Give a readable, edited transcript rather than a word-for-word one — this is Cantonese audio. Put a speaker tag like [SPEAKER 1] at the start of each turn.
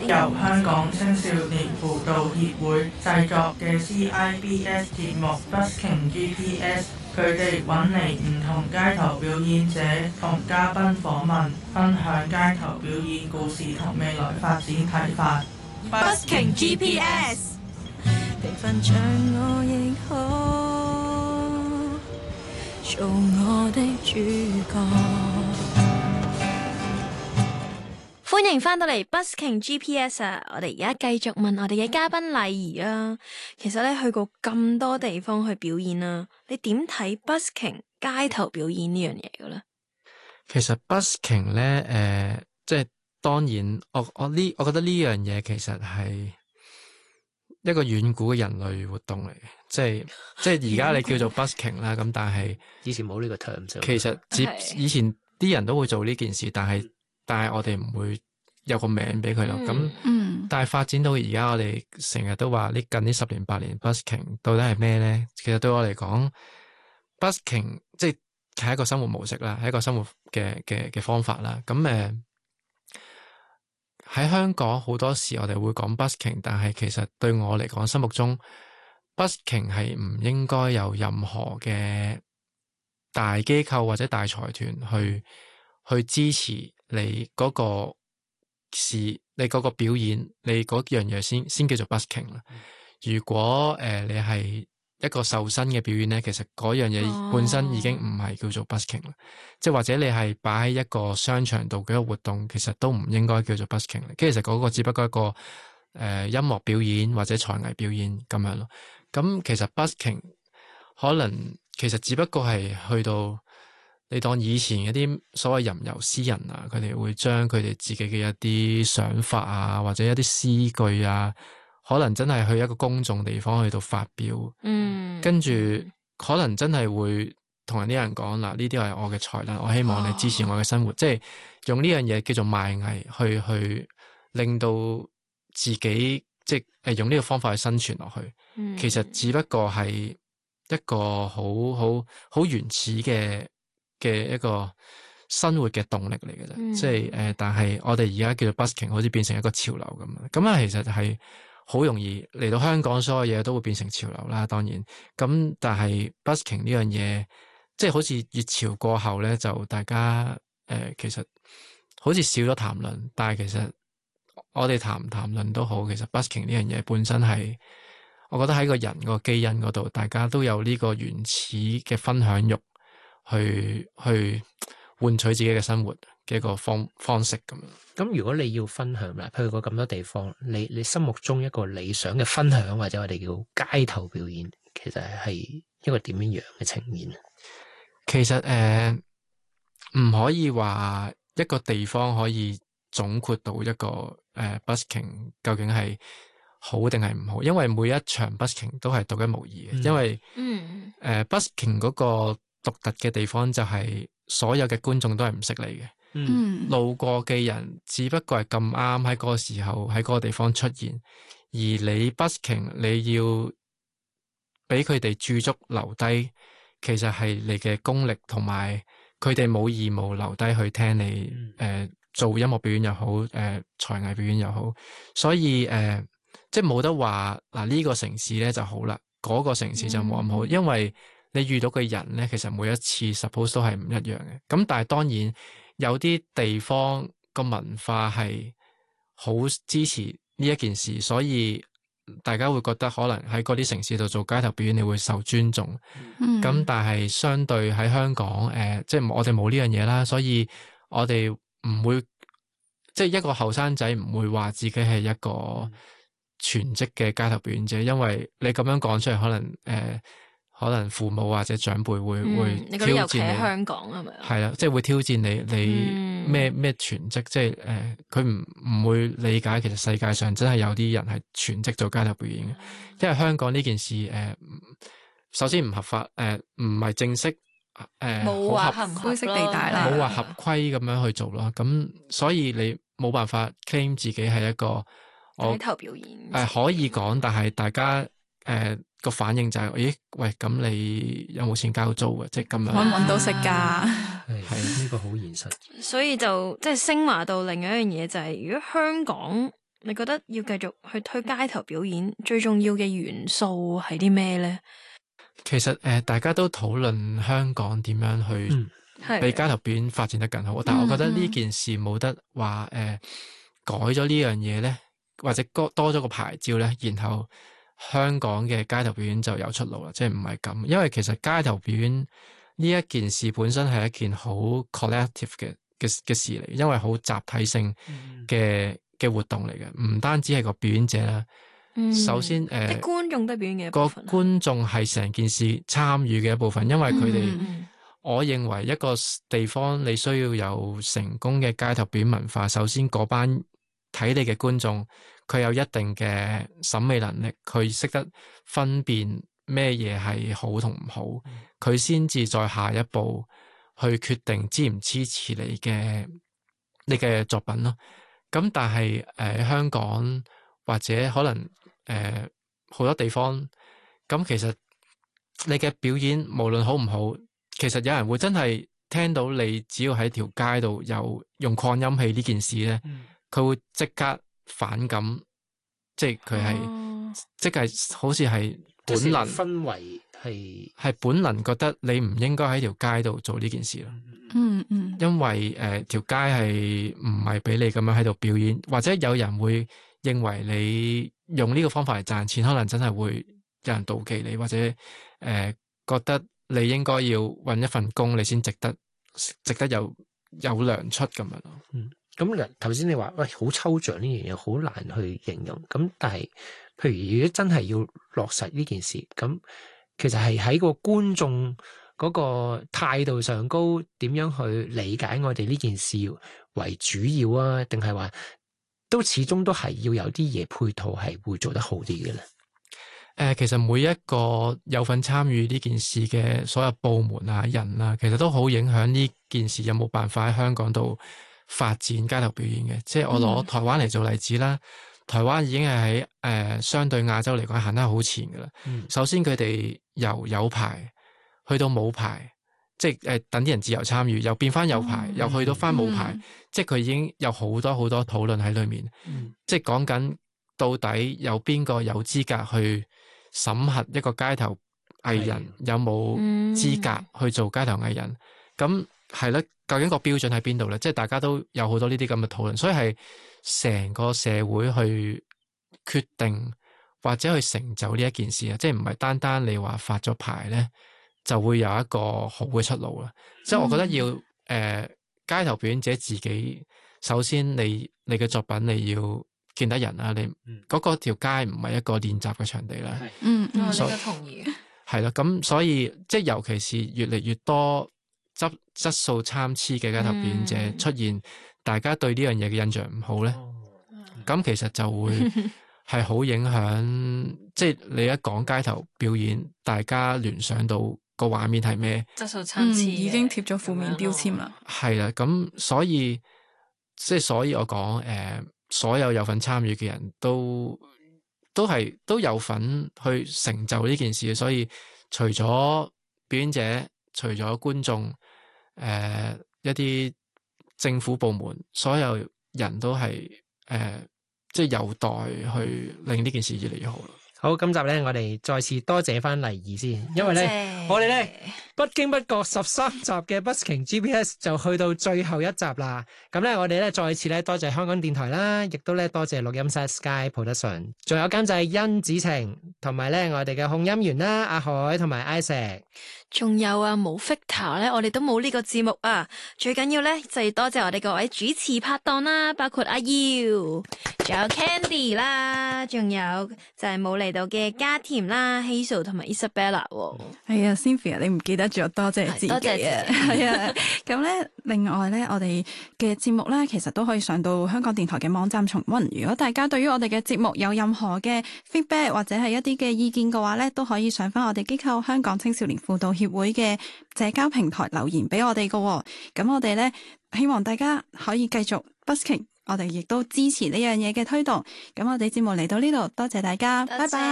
[SPEAKER 1] 由香港青少年輔導協會製作嘅 CIBS 節目 Busking GPS， 佢哋揾嚟唔同街頭表演者同嘉賓訪問，分享街頭表演故事同未來發展睇法。
[SPEAKER 2] Busking GPS，
[SPEAKER 3] 平凡像我亦可做我的主角。歡迎翻到嚟 Busking GPS 啊！我哋而家繼續問我哋嘅嘉賓麗儀啊。其實咧去過咁多地方去表演啊，你點睇 Busking 街頭表演呢樣嘢嘅咧？
[SPEAKER 4] 其實 Busking 咧，即係當然，我覺得呢樣嘢其實係一個遠古嘅人類活動嚟嘅，即係而家你叫做 Busking 啦，咁但係
[SPEAKER 5] 以前冇呢個 term 就
[SPEAKER 4] 其實以前啲人都會做呢件事，但係我哋唔會有個名俾佢咯。咁但係發展到而家，我哋成日都話近呢10年8年 Busking 到底係咩咧？其實對我嚟講 Busking 即係一個生活模式啦，係一個生活嘅方法啦。咁喺香港好多時我哋會講 Busking， 但係其實對我嚟講，心目中 Busking 係唔應該有任何嘅大機構或者大財團去支持你嗰個事，你嗰個表演，你嗰樣嘢先叫做 Busking 啦。如果你係一個受薪嘅表演咧，其實嗰樣嘢本身已經唔係叫做 Busking 啦。即係或者你係擺喺一個商場度嘅一個活動，其實都唔應該叫做 Busking 啦。其實嗰個只不過一個音樂表演或者才藝表演咁樣咯。咁其實 Busking 可能其實只不過係去到你當以前一啲所謂吟遊詩人啊，佢哋會將佢哋自己嘅一啲想法啊，或者一啲詩句啊，可能真係去一個公眾地方去到發表，跟住可能真係會同啲人講嗱，呢啲係我嘅才能，我希望你支持我嘅生活，即係用呢樣嘢叫做賣藝，去令到自己即係用呢個方法去生存落去。其實只不過係一個好原始嘅一個生活嘅動力嚟嘅啫，即係但係我哋而家叫做 Busking， 好似變成一個潮流咁啊，其實係好容易嚟到香港，所有嘢都會變成潮流啦。當然，咁但係 Busking 呢樣嘢，即係好似熱潮過後咧，就大家其實好似少咗談論，但係其實我哋談唔談論都好，其實 Busking 呢樣嘢本身係，我覺得喺個人個基因嗰度，大家都有呢個原始嘅分享欲。去換取自己嘅生活嘅一個方式咁樣。
[SPEAKER 5] 咁如果你要分享啦，去過咁多地方，你心目中一個理想嘅分享或者我哋叫街頭表演，其實係一個點樣嘅情面？
[SPEAKER 4] 其實唔可以話一個地方可以總括到一個Busking 究竟係好定係唔好，因為每一場 Busking 都係獨一無二嘅，因為Busking 嗰個獨特嘅地方就係所有嘅觀眾都係唔識你嘅，路過嘅人只不過係咁啱喺嗰個時候喺嗰個地方出現，而你 Busking 你要俾佢哋駐足留低，其實係你嘅功力，同埋佢哋冇義務留低去聽你做音樂表演又好，才藝表演又好，所以即係冇得話嗱呢個城市咧就好啦，嗰個城市就冇咁好，因為你遇到嘅人咧，其實每一次 suppose 都係唔一樣嘅。咁但係當然有啲地方個文化係好支持呢一件事，所以大家會覺得可能喺嗰啲城市度做街頭表演，你會受尊重。咁但係相對喺香港，即係我哋冇呢樣嘢啦，所以我哋唔會即係一個後生仔唔會話自己係一個全職嘅街頭表演者，因為你咁樣講出嚟，可能父母或者長輩會挑戰你。你覺得尤其喺
[SPEAKER 3] 香港係咪啊？
[SPEAKER 4] 係啦，即係會挑戰你咩全職，即係佢唔會理解其實世界上真係有啲人係全職做街頭表演嘅，因為香港呢件事首先唔合法，唔係正式
[SPEAKER 3] 冇話灰色地帶啦，
[SPEAKER 4] 冇話合規咁樣去做咯，咁所以你冇辦法 claim 自己係一個
[SPEAKER 3] 街頭表演
[SPEAKER 4] 可以講，但係大家個反應就係，咦喂，咁你有冇錢交租啊？即係咁樣，
[SPEAKER 3] 搵到食㗎，
[SPEAKER 5] 係呢個好現實。
[SPEAKER 3] 所以就即係升華到另一樣嘢，就係如果香港你覺得要繼續去推街頭表演，最重要嘅元素係啲咩呢？
[SPEAKER 4] 其實大家都討論香港點樣去俾街頭表演發展得更好，但係我覺得呢件事冇得話改咗呢樣嘢呢，或者多咗個牌照呢，然後香港嘅街頭表演就有出路啦，即係唔係咁。因為其實街頭表演呢一件事本身係一件好 collective 嘅事嚟，因為好集體性嘅活動嚟嘅，唔單止係個表演者啦。首先
[SPEAKER 3] 啲觀眾都係表演嘅一
[SPEAKER 4] 個
[SPEAKER 3] 部分，
[SPEAKER 4] 觀眾係成件事參與嘅一部分，因為佢哋，我認為一個地方你需要有成功嘅街頭表演文化，首先嗰班睇你嘅觀眾，佢有一定嘅審美能力，佢識得分辨咩嘢係好同唔好，佢先至再下一步去決定支唔支持你嘅作品咯。咁但係香港或者可能好多地方，咁其實你嘅表演無論好唔好，其實有人會真係聽到你只要喺條街度有用擴音器呢件事咧，佢會即刻反感，即係佢係即係好似係本能
[SPEAKER 5] 氛圍係
[SPEAKER 4] 本能覺得你唔應該喺條街度做呢件事咯。因為條街係唔係俾你咁樣喺度表演，或者有人會認為你用呢個方法嚟賺錢，可能真係會有人妒忌你，或者覺得你應該要搵一份工，你先值得有糧出咁樣咯。
[SPEAKER 5] 咁頭先你話喂，好抽象呢樣嘢，好難去形容。咁但係，譬如如果真係要落實呢件事，咁其實係喺個觀眾嗰個態度上高，點樣去理解我哋呢件事為主要啊？定係話都始終都係要有啲嘢配套係會做得好啲嘅咧？
[SPEAKER 4] 其實每一個有份參與呢件事嘅所有部門啊、人啊，其實都好影響呢件事有冇辦法喺香港度發展街頭表演嘅。即係我攞台灣嚟做例子啦，台灣已經係喺相對亞洲嚟講行得好前噶啦。首先佢哋由有牌去到冇牌，即係等啲人自由參與，又變翻有牌，又去到翻冇牌，即係佢已經有好多好多討論喺裏面。即係講緊到底有邊個有資格去審核一個街頭藝人有冇資格去做街頭藝人？咁係啦，究竟個標準喺邊度咧？即係大家都有好多呢啲咁嘅討論，所以係成個社會去決定或者去成就呢一件事啊！即係唔係單單你話發咗牌咧，就會有一個好嘅出路啦。即係我覺得要街頭表演者自己，首先你嘅作品你要見得人啊！你嗰個條街唔係一個練習嘅場地啦。
[SPEAKER 3] 我都同意。
[SPEAKER 4] 係啦，咁所以即係尤其是越嚟越多質素參差嘅街頭表演者出現，大家對呢樣嘢嘅印象唔好咧，咁其實就會係好影響。即係你一講街頭表演，大家聯想到個畫面係咩？
[SPEAKER 2] 質素參差，
[SPEAKER 6] 已經貼咗負面標籤啦。
[SPEAKER 4] 係啦，咁所以我講所有份參與嘅人都有份去成就呢件事，所以除咗表演者，除咗觀眾，一啲政府部門，所有人都係即係有待去令呢件事越嚟越好。
[SPEAKER 5] 好，今集咧，我哋再次多謝翻麗儀先，因為咧，我哋咧不經不覺13集嘅 Busking GPS 就去到最後一集啦。咁咧，我哋咧再次咧多謝香港電台啦，亦都咧多謝錄音室 Sky Production， 仲有監製甄子晴，同埋咧我哋嘅控音員啦阿海同埋 Isaac，
[SPEAKER 3] 仲有啊冇 Victor 咧，我哋都冇呢個節目啊。最緊要咧就係多謝我哋各位主持拍檔啦，包括阿耀，仲有 Candy 啦，仲有就係冇嚟到嘅家甜啦、Hazel 同埋 Isabella。
[SPEAKER 6] 係啊 Cynthia 你唔記得咗，多謝自己啊。係啊，咁咧另外咧，我哋嘅節目咧，其實都可以上到香港電台嘅網站重溫。如果大家對於我哋嘅節目有任何嘅 feedback 或者係一啲嘅意見嘅話咧，都可以上翻我哋機構香港青少年輔導協會嘅社交平台留言俾我哋噶。咁我哋咧希望大家可以繼續 busking， 我哋亦都支持呢樣嘢嘅推動。咁我哋節目嚟到呢度，多謝大家，拜拜。